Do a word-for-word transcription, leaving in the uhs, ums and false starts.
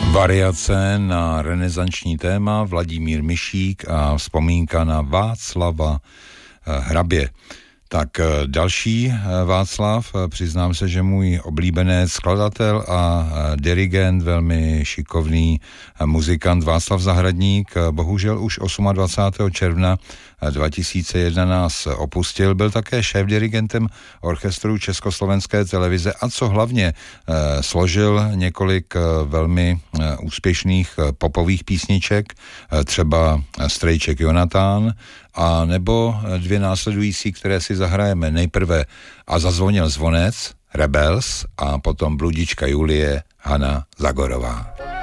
Variace na renesanční téma Vladimír Mišík a vzpomínka na Václava Hrabě. Tak další Václav, přiznám se, že můj oblíbenec, skladatel a dirigent, velmi šikovný muzikant Václav Zahradník, bohužel už dvacátého osmého června dva tisíce jedna nás opustil. Byl také šéfdirigentem orchestru Československé televize a co hlavně eh, složil několik eh, velmi eh, úspěšných eh, popových písniček, eh, třeba Strejček Jonatán, a nebo dvě následující, které si zahrajeme. Nejprve A zazvonil zvonec, Rebels, a potom Bludička Julie, Hana Zagorová.